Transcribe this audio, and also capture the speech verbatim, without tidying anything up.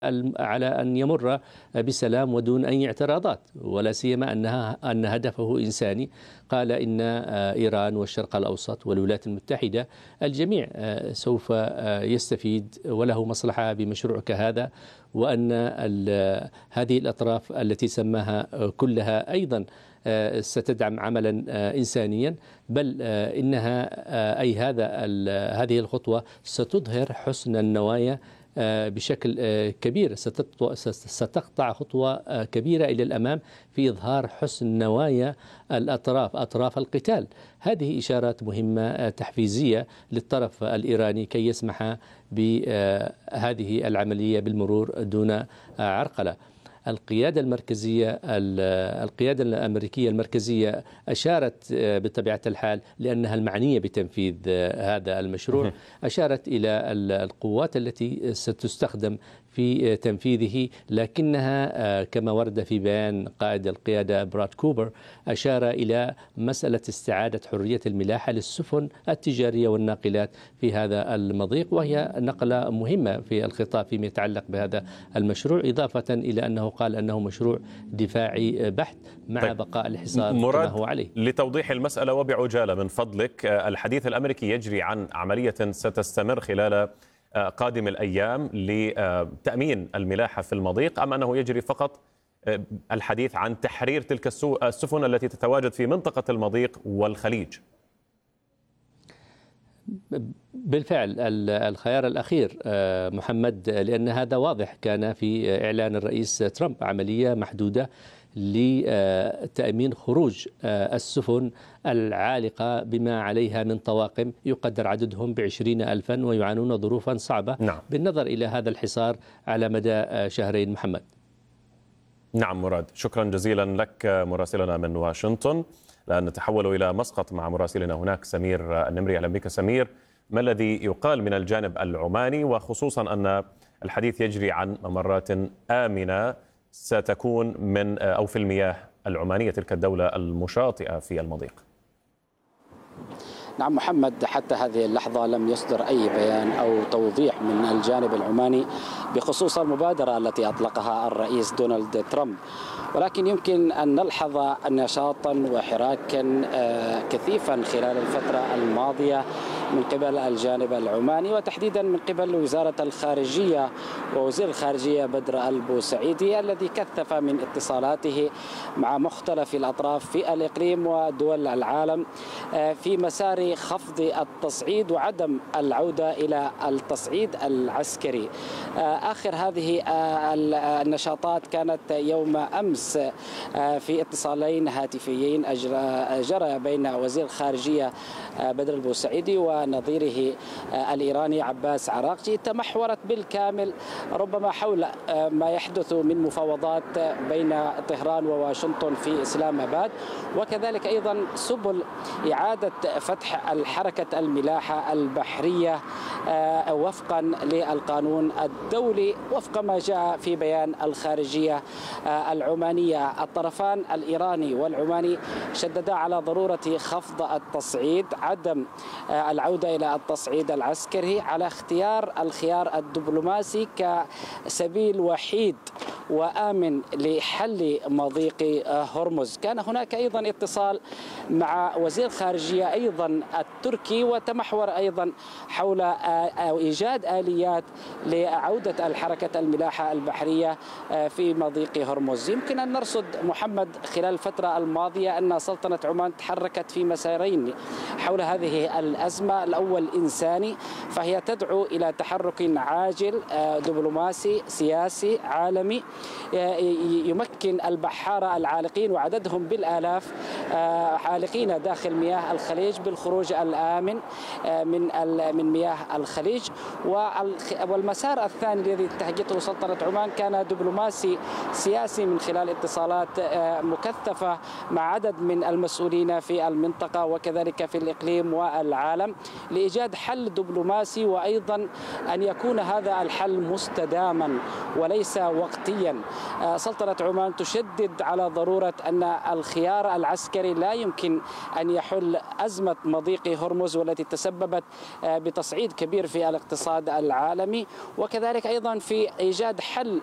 على أن يمر بسلام ودون أي اعتراضات، ولا سيما أنها أن هدفه إنساني. قال إن إيران والشرق الأوسط والولايات المتحدة الجميع سوف يستفيد وله مصلحة بمشروع كهذا، وأن هذه الأطراف التي سماها كلها أيضا ستدعم عملا إنسانيا، بل إنها أي هذا هذه الخطوة ستظهر حسن النوايا بشكل كبير، ستقطع خطوة كبيرة إلى الأمام في إظهار حسن نوايا الأطراف أطراف القتال. هذه إشارات مهمة تحفيزية للطرف الإيراني كي يسمح بهذه العملية بالمرور دون عرقلة. القيادة المركزية القيادة الأمريكية المركزية أشارت بطبيعة الحال لأنها المعنية بتنفيذ هذا المشروع، أشارت إلى القوات التي ستستخدم في تنفيذه، لكنها كما ورد في بيان قائد القيادة براد كوبر أشار إلى مسألة استعادة حرية الملاحة للسفن التجارية والناقلات في هذا المضيق، وهي نقلة مهمة في الخطاب فيما يتعلق بهذا المشروع، إضافة إلى أنه قال أنه مشروع دفاعي بحت مع طيب. بقاء الحصار كما هو عليه. لتوضيح المسألة وبعجالة من فضلك، الحديث الأمريكي يجري عن عملية ستستمر خلال قادم الأيام لتأمين الملاحة في المضيق، أم أنه يجري فقط الحديث عن تحرير تلك السفن التي تتواجد في منطقة المضيق والخليج؟ بالفعل الخيار الأخير محمد، لأن هذا واضح كان في إعلان الرئيس ترامب، عملية محدودة لتأمين خروج السفن العالقة بما عليها من طواقم يقدر عددهم بعشرين ألفا ويعانون ظروفا صعبة. نعم. بالنظر إلى هذا الحصار على مدى شهرين. محمد. نعم مراد، شكرا جزيلا لك مراسلنا من واشنطن. الآن نتحول إلى مسقط مع مراسلنا هناك سمير النمري. أهلا بك سمير. ما الذي يقال من الجانب العماني، وخصوصا أن الحديث يجري عن ممرات آمنة ستكون من أو في المياه العمانية، تلك الدولة المشاطئة في المضيق؟ نعم محمد، حتى هذه اللحظة لم يصدر أي بيان أو توضيح من الجانب العماني بخصوص المبادرة التي أطلقها الرئيس دونالد ترامب، ولكن يمكن أن نلحظ نشاطا وحراكا كثيفا خلال الفترة الماضية من قبل الجانب العماني، وتحديدا من قبل وزارة الخارجية ووزير الخارجية بدر البوسعيدي، الذي كثف من اتصالاته مع مختلف الأطراف في الإقليم ودول العالم في مسار خفض التصعيد وعدم العودة إلى التصعيد العسكري. آخر هذه النشاطات كانت يوم أمس في اتصالين هاتفيين جرى بين وزير الخارجية بدر البوسعيدي ونظيره الإيراني عباس عراقجي، تمحورت بالكامل ربما حول ما يحدث من مفاوضات بين طهران وواشنطن في إسلام آباد، وكذلك أيضا سبل إعادة فتح الحركة الملاحة البحرية وفقا للقانون الدولي وفق ما جاء في بيان الخارجية العمانية. الطرفان الإيراني والعماني شددا على ضرورة خفض التصعيد، عدم العودة إلى التصعيد العسكري، على اختيار الخيار الدبلوماسي كسبيل وحيد وآمن لحل مضيق هرمز. كان هناك أيضا اتصال مع وزير الخارجية أيضا التركي، وتمحور أيضا حول إيجاد آليات لعودة الحركة الملاحة البحرية في مضيق هرمز. يمكن أن نرصد محمد خلال الفترة الماضية أن سلطنة عمان تحركت في مسارين حول هذه الأزمة. الأول إنساني، فهي تدعو إلى تحرك عاجل دبلوماسي سياسي عالمي يمكن البحارة العالقين وعددهم بالآلاف عالقين داخل مياه الخليج بالخروج الآمن من من مياه الخليج. والمسار الثاني الذي اتجهته سلطنة عمان كان دبلوماسي سياسي من خلال اتصالات مكثفة مع عدد من المسؤولين في المنطقة وكذلك في الإقليم والعالم لإيجاد حل دبلوماسي، وأيضا أن يكون هذا الحل مستداما وليس وقتيا دوليا. سلطنة عمان تشدد على ضرورة أن الخيار العسكري لا يمكن أن يحل أزمة مضيق هرمز والتي تسببت بتصعيد كبير في الاقتصاد العالمي، وكذلك أيضا في إيجاد حل